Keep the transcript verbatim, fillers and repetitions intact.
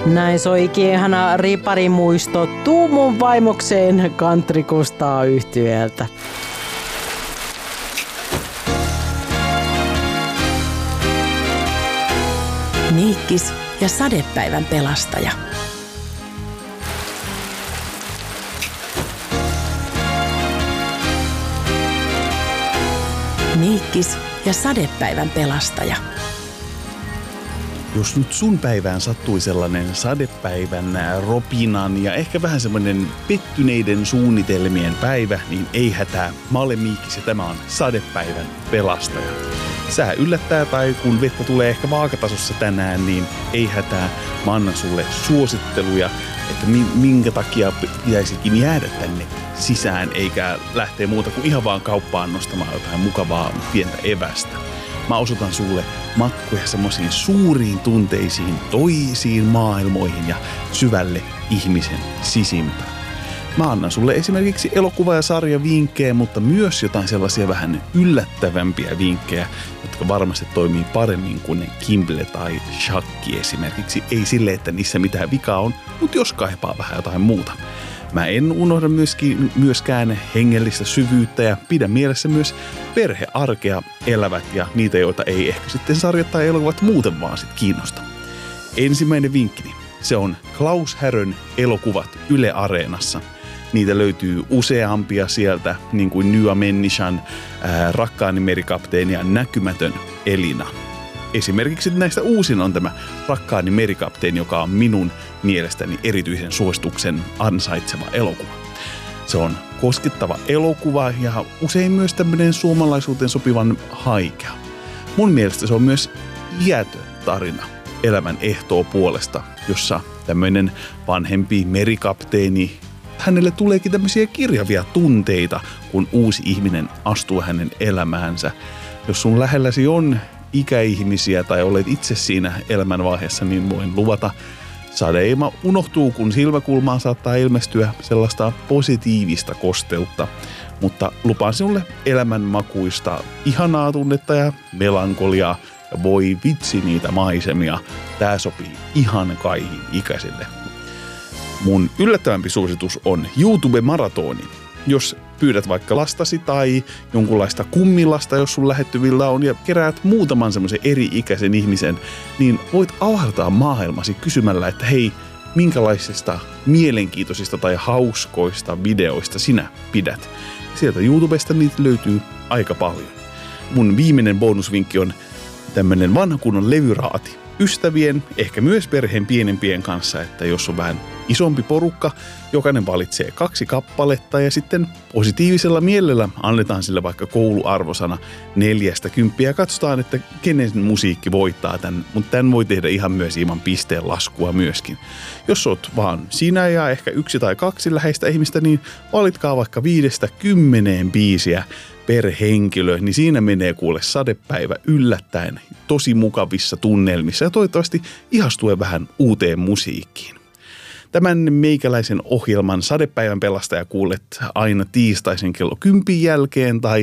Näin soikin ihana riparimuisto Tuumun vaimokseen Country Kustaa -yhtyeeltä. Miikkis ja sadepäivän pelastaja. Miikkis ja sadepäivän pelastaja. Jos nyt sun päivään sattui sellainen sadepäivän ropinan ja ehkä vähän semmoinen pettyneiden suunnitelmien päivä, niin ei hätää. Mä olen Miikkis ja tämä on sadepäivän pelastaja. Sää yllättää tai kun vettä tulee ehkä vaakatasossa tänään, niin ei hätää. Mä annan sulle suositteluja, että minkä takia pitäisikin jäädä tänne sisään eikä lähteä muuta kuin ihan vaan kauppaan nostamaan jotain mukavaa pientä evästä. Mä osoitan sulle matkuja semmoisiin suuriin tunteisiin, toisiin maailmoihin ja syvälle ihmisen sisimpään. Mä annan sulle esimerkiksi elokuva- ja sarjavinkkejä, mutta myös jotain sellaisia vähän yllättävämpiä vinkkejä, jotka varmasti toimii paremmin kuin ne Kimble tai Shakki esimerkiksi. Ei sille, että niissä mitään vikaa on, mutta jos kaipaa vähän jotain muuta. Mä en unohda myöskin, myöskään hengellistä syvyyttä ja pidän mielessä myös perhearkea elävät ja niitä, joita ei ehkä sitten sarjat tai elokuvat muuten vaan sit kiinnosta. Ensimmäinen vinkkini, se on Klaus Härön elokuvat Yle Areenassa. Niitä löytyy useampia sieltä, niin kuin Nya Människan, ää, Rakkaani merikapteeni ja Näkymätön Elina. Esimerkiksi näistä uusin on tämä Rakkaani merikapteeni, joka on minun mielestäni erityisen suosituksen ansaitseva elokuva. Se on koskettava elokuva ja usein myös tämmöinen suomalaisuuteen sopivan haikea. Mun mielestä se on myös iätön tarina elämän ehtoo puolesta, jossa tämmöinen vanhempi merikapteeni, hänelle tuleekin tämmöisiä kirjavia tunteita, kun uusi ihminen astuu hänen elämäänsä. Jos sun lähelläsi on ikäihmisiä tai olet itse siinä elämänvaiheessa, niin voin luvata, sadeima unohtuu, kun silmäkulmaan saattaa ilmestyä sellaista positiivista kosteutta. Mutta lupaan sinulle elämänmakuista ihanaa tunnetta ja melankoliaa ja voi vitsi niitä maisemia. Tää sopii ihan kaihin ikäisille. Mun yllättävämpi suositus on YouTube-maratoni. Jos pyydät vaikka lastasi tai jonkunlaista kummilasta, jos sun lähettyvillä on, ja keräät muutaman semmoisen eri-ikäisen ihmisen, niin voit avartaa maailmasi kysymällä, että hei, minkälaisista mielenkiintoisista tai hauskoista videoista sinä pidät. Sieltä YouTubesta niitä löytyy aika paljon. Mun viimeinen bonusvinkki on tämmönen vanha kunnon levyraati. Ystävien, ehkä myös perheen pienempien kanssa, että jos on vähän isompi porukka, jokainen valitsee kaksi kappaletta ja sitten positiivisella mielellä annetaan sille vaikka kouluarvosana neljästä kymppiä ja katsotaan, että kenen musiikki voittaa tämän, mutta tämän voi tehdä ihan myös ilman pisteen laskua myöskin. Jos oot vaan sinä ja ehkä yksi tai kaksi läheistä ihmistä, niin valitkaa vaikka viidestä kymmeneen biisiä per henkilö, niin siinä menee kuule sadepäivä yllättäen tosi mukavissa tunnelmissa ja toivottavasti ihastuen vähän uuteen musiikkiin. Tämän meikäläisen ohjelman sadepäivän pelastaja kuulet aina tiistaisin kello kympin jälkeen tai